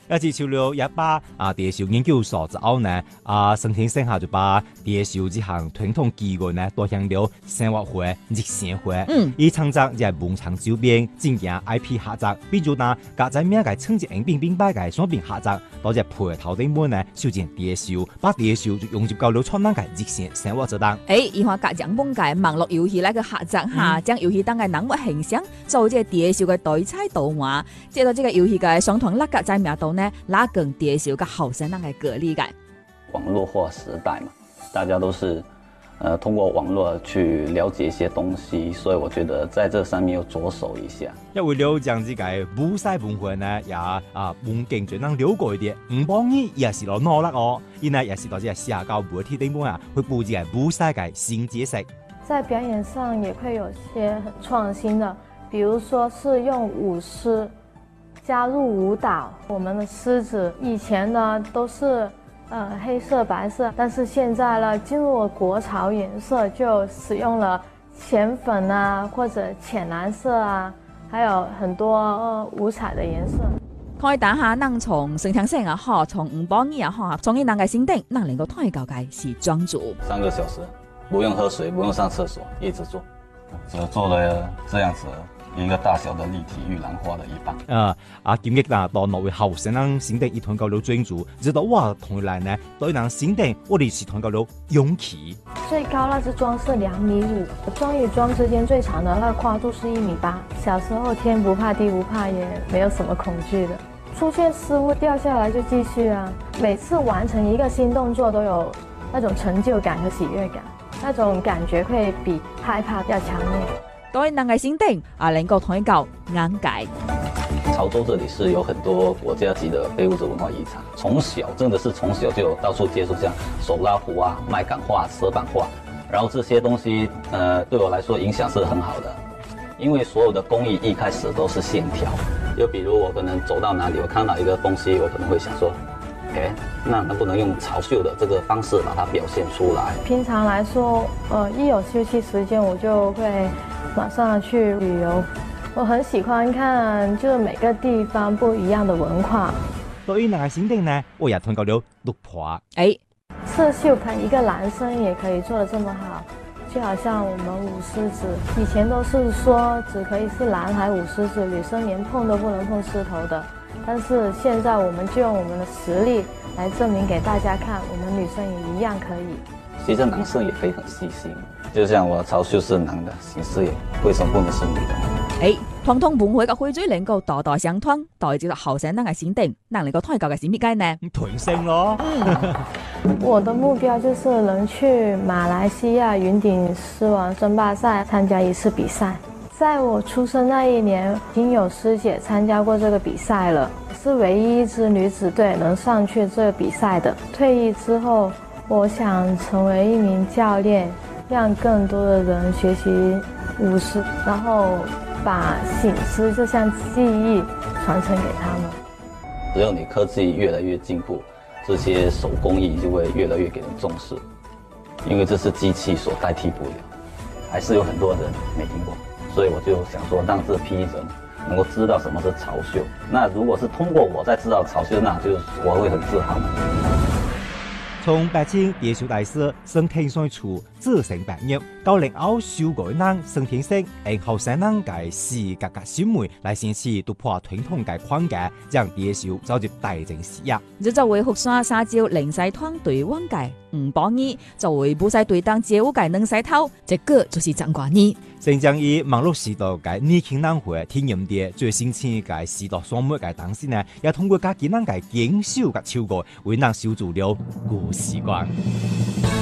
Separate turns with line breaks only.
也是除了也把地球研究所之後呢，沈天生下就把地球這項傳統技藝呢，導向了生活化、日常化。以創作就係文創周邊，進行 IP 合作，比如呢，家在咩嘅春節迎賓賓擺嘅雙邊合作，多隻陪頭頂門呢，修建地球，把地球就融入到了創人嘅日常生活之中。
以話家長本嘅網絡遊戲嚟個合作下，將遊戲當嘅人物形象做這地球嘅對彩圖畫，借到這個遊戲嘅相同拉格在名度呢，拉近地球嘅後生人嘅距離感。
網絡化時代嘛，大家都是通過網絡去了解一些東西，所以我覺得在這上面要着手一下。
因為了將這個舞賽文化呢，也環境最能了解一點。唔幫你也是攞努力哦，因為也是到這個社交媒體頂端會佈置舞賽嘅新知識。
在表演上也會有些很創新的，比如說是用舞獅加入舞蹈。我們的獅子以前呢都是黑色白色，但是現在呢進入了國潮顏色，就使用了淺粉啊或者淺藍色啊，還有很多五彩的顏色。
可以打下能從成天生啊好，從吳寶義啊好，從你那個心定，那能夠推高嘅是專注
3個小時，不用喝水，不用上廁所，一直做，只做了這樣子。一個大小的立體玉蘭花的一半。
劍擊啦，當落去後生人心定一團夠了專注，直到哇同來呢，對人心定我哋是團夠了勇氣。
最高那支樁是2.5米，樁與樁之間最長的那個跨度是1.8米。小時候天不怕地不怕，也沒有什麼恐懼的。出現失誤掉下來就繼續啊，每次完成一個新動作都有那種成就感和喜悅感，那種感覺會比害怕要強烈。
對人嘅心定能夠推高眼界。
潮州這裡是有很多國家級的非物質文化遺產，從小真的是從小就到處接觸，像手拉壺啊、麥稈畫、石板畫，然後這些東西對我來說影響是很好的，因為所有的工藝一開始都是線條，就比如我可能走到哪裡，我看到一個東西，我可能會想說，那能不能用潮繡的這個方式把它表現出來？平
常來說，一有休息時間，我就會馬上去旅遊。我很喜歡看，就是每個地方不一樣的文化。
對於那個心定呢，我也通過了突破。
刺繡可以一個男生也可以做得這麼好，就好像我們舞獅子，以前都是說只可以是男孩舞獅子，女生連碰都不能碰獅頭的。但是現在我們就用我們的實力來證明給大家看，我們女生也一樣可以。
其實男生也可以很細心，就像我潮繡是男的，形式也為什麼不能是女的？
傳統文化嘅匯聚能夠代代相傳，代接到後生人嘅心定，能夠推高嘅是乜嘢呢？
團升咯。
我的目標就是能去馬來西亞雲頂獅王爭霸賽參加一次比賽。在我出生那一年，已經有師姐參加過這個比賽了，是唯一一支女子隊能上去這個比賽的。退役之後，我想成為一名教練，讓更多的人學習舞獅，然後把醒獅這項技藝傳承給他們。
只有你科技越來越進步，這些手工藝就會越來越給人重視，因為這是機器所代替不了，還是有很多人沒聽過。所以我就想說，讓這批人能夠知道什麼是潮繡。那如果是通過我才知道潮繡，那就是我會很自豪。
從北京地球大師沈天生處自成白玉，到零後小改人沈天生，後生人嘅視覺嘅審美來顯示突破傳統嘅框架，讓地球走入大眾視野。
就會學生撒招零細團隊灣界吳寶義，就會不再對當街舞界能洗頭，這個就是張國義。
正將以網絡時代嘅年輕人會體驗啲最新鮮嘅時代雙媒嘅當時呢，也通過家己人嘅堅守嘅超過，為人守住了故事觀。